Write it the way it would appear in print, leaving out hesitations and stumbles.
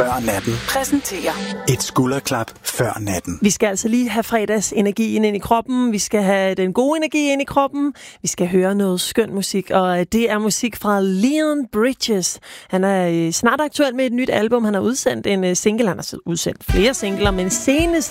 før natten præsenterer et skulderklap før natten. Vi skal altså lige have fredagsenergien ind i kroppen. Vi skal have den gode energi ind i kroppen. Vi skal høre noget skøn musik, og det er musik fra Leon Bridges. Han er snart aktuel med et nyt album. Han har udsendt en single. Han har udsendt flere singler, men senest